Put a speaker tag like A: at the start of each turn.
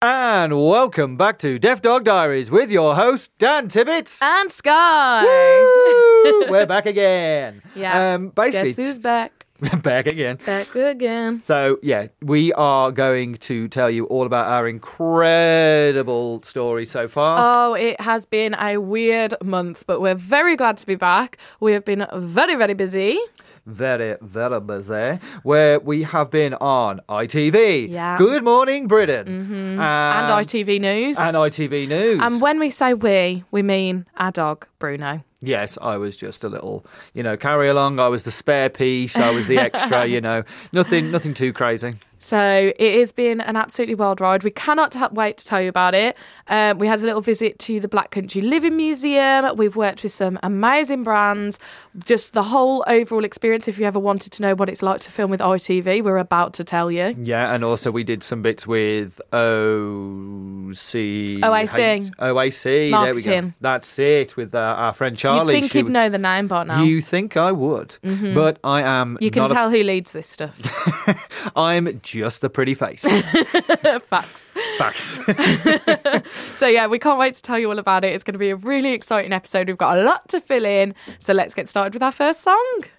A: And welcome back to Deaf Dog Diaries with your host, Dan Tibbetts.
B: And Sky.
A: Woo! We're back again.
B: Yeah.
A: Basically,
B: Guess who's back?
A: Back again.
B: Back again.
A: So, yeah, we are going to tell you all about our incredible story so far.
B: Oh, it has been a weird month, but we're very glad to be back. We have been very, very busy.
A: Very, very busy. Where we have been on ITV.
B: Yeah.
A: Good Morning Britain.
B: Mm-hmm. And ITV News.
A: And ITV News.
B: And when we say we mean our dog, Bruno.
A: Yes, I was just a little, carry along. I was the spare piece. I was the extra, nothing too crazy.
B: So it has been an absolutely wild ride. We cannot wait to tell you about it. We had a little visit to the Black Country Living Museum. We've worked with some amazing brands. Just the whole overall experience. If you ever wanted to know what it's like to film with ITV, we're about to tell you.
A: Yeah, and also we did some bits with
B: OAC.
A: There we go. That's it, with our friend Charlie.
B: You'd think he'd know the name by now.
A: You think I would, but I am
B: You can tell who leads this stuff.
A: I'm just the pretty face.
B: Facts.
A: Facts.
B: So yeah, we can't wait to tell you all about it. It's going to be a really exciting episode. We've got a lot to fill in. So let's get started with our first song.